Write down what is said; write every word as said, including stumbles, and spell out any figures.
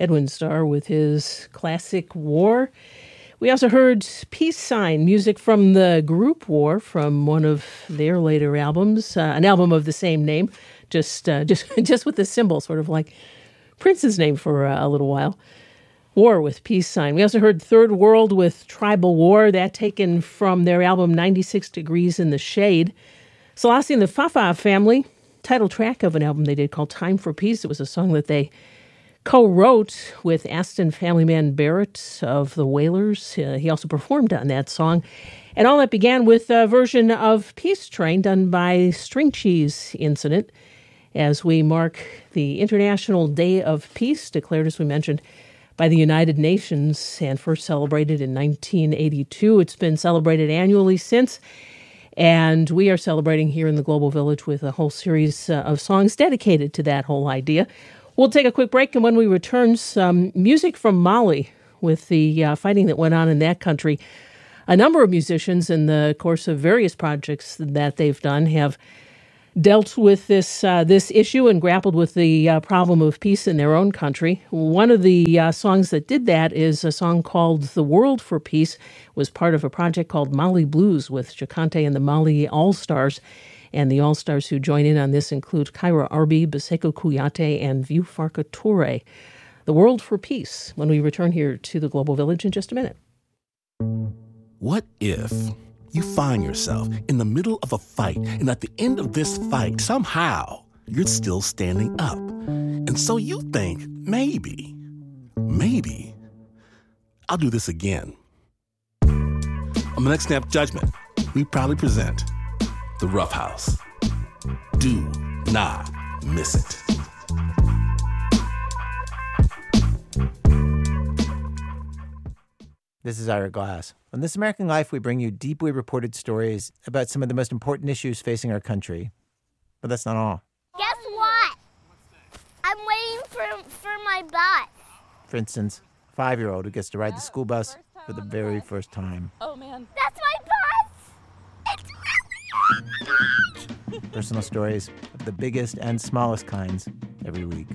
Edwin Starr with his classic War. We also heard Peace Sign, music from the group War from one of their later albums, uh, an album of the same name, just uh, just just with the symbol, sort of like Prince's name for uh, a little while. War with Peace Sign. We also heard Third World with Tribal War, that taken from their album ninety-six Degrees in the Shade. Selassie and the Fafa Family, title track of an album they did called Time for Peace. It was a song that they co-wrote with Aston Family Man Barrett of the Wailers. Uh, he also performed on that song. And all that began with a version of Peace Train done by String Cheese Incident as we mark the International Day of Peace, declared, as we mentioned, by the United Nations and first celebrated in nineteen eighty-two. It's been celebrated annually since, and we are celebrating here in the Global Village with a whole series uh, of songs dedicated to that whole idea. We'll take a quick break, and when we return, some music from Mali with the uh, fighting that went on in that country. A number of musicians in the course of various projects that they've done have dealt with this uh, this issue and grappled with the uh, problem of peace in their own country. One of the uh, songs that did that is a song called The World for Peace. It was part of a project called Mali Blues with Chakante and the Mali All-Stars. And the All-Stars who join in on this include Kyra Arbi, Baseko Kouyaté, and Vieux Farka Touré. The World for Peace, when we return here to the Global Village in just a minute. What if you find yourself in the middle of a fight, and at the end of this fight, somehow, you're still standing up? And so you think, maybe, maybe, I'll do this again. On the next Snap Judgment, we proudly present The Rough House. Do not miss it. This is Ira Glass. On This American Life, we bring you deeply reported stories about some of the most important issues facing our country. But that's not all. Guess what? I'm waiting for for my bus. For instance, a five-year-old who gets to ride the school bus for the very first time. Oh, man. That's my bus! It's really my bus! Personal stories of the biggest and smallest kinds every week.